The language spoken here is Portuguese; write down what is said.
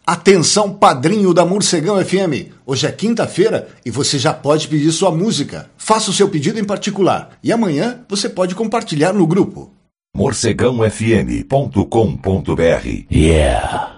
Atenção, padrinho da Morcegão FM. Hoje é quinta-feira e você já pode pedir sua música. Faça o seu pedido em particular e amanhã você pode compartilhar no grupo. morcegãofm.com.br. Yeah!